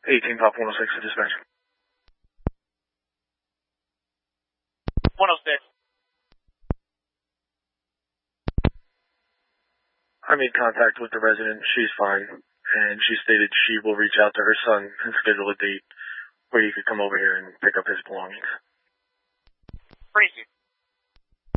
18 Pop 106 to dispatch. 106. I made contact with the resident. She's fine. And she stated she will reach out to her son and schedule a date where he could come over here and pick up his belongings. Crazy.